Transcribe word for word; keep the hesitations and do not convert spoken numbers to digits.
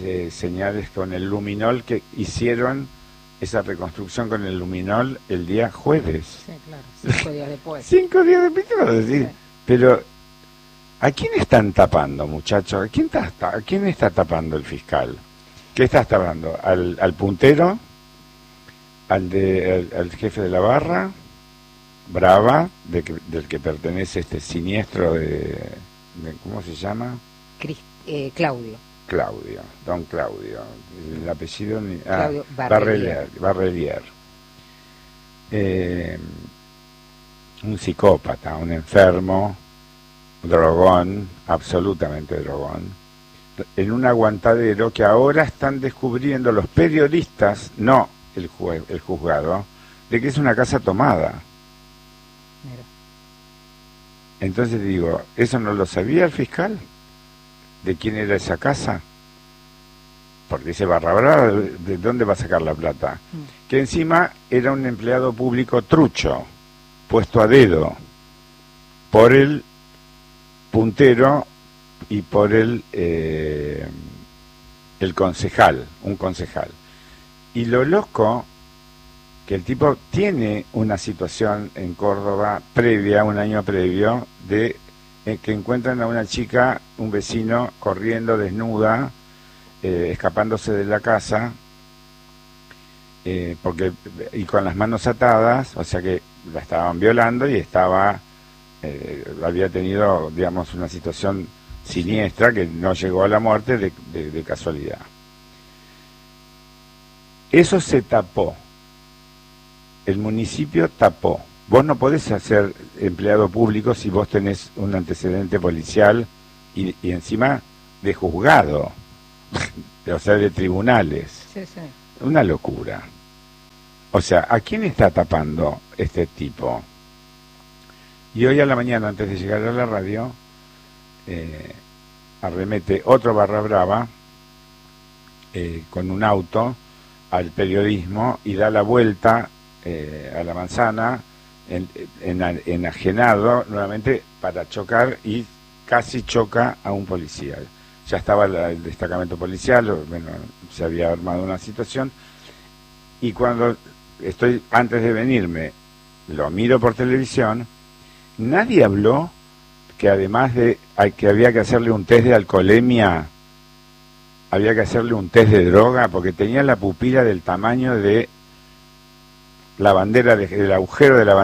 de señales con el luminol, que hicieron esa reconstrucción con el luminol el día jueves. Sí, claro, cinco días después. Cinco días después, es decir, Sí. pero ¿a quién están tapando, muchachos? ¿A quién está, ¿A quién está tapando el fiscal? ¿Qué estás tapando? ¿Al, al puntero? ¿Al, de, al, al jefe de la barra? Brava, de que, del que pertenece este siniestro de, de ¿cómo se llama? Crist, eh, Claudio. Claudio, don Claudio. El apellido... Ni, ah, Claudio Barrelier. Barrelier. Barrelier. Eh, un psicópata, un enfermo, drogón, absolutamente drogón, en un aguantadero que ahora están descubriendo los periodistas, no el, jue, el juzgado, de que es una casa tomada. Mira. Entonces digo, ¿eso no lo sabía el fiscal? ¿De quién era esa casa? Porque dice Barra Brava, ¿de, de dónde va a sacar la plata? Mm. Que encima era un empleado público trucho, puesto a dedo por el puntero y por el eh, el concejal, un concejal. Y lo loco, que el tipo tiene una situación en Córdoba previa, un año previo, de eh, que encuentran a una chica, un vecino, corriendo desnuda, eh, escapándose de la casa, eh, porque y con las manos atadas, o sea que la estaban violando y estaba, eh, había tenido, digamos, una situación siniestra que no llegó a la muerte de, de, de casualidad. Eso se tapó. El municipio tapó. Vos no podés ser empleado público si vos tenés un antecedente policial y, y encima de juzgado, o sea, de tribunales. Sí, sí. Una locura. O sea, ¿a quién está tapando este tipo? Y hoy a la mañana, antes de llegar a la radio, eh, arremete otro Barra Brava eh, con un auto al periodismo y da la vuelta eh, a la manzana en, en, enajenado nuevamente para chocar y casi choca a un policía. Ya estaba la, el destacamento policial, bueno, se había armado una situación y cuando estoy, antes de venirme, lo miro por televisión, nadie habló que además de que había que hacerle un test de alcoholemia, había que hacerle un test de droga, porque tenía la pupila del tamaño de la bandera, de, del agujero de la bandera